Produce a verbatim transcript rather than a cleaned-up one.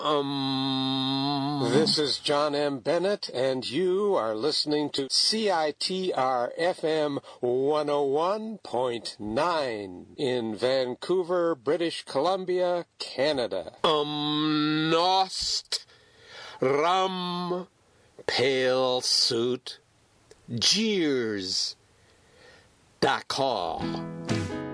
Um. This is John M. Bennett, and you are listening to C I T R F M one oh one point nine in Vancouver, British Columbia, Canada. Um. Nost. Rum. Pale suit. Jeers. D'accord.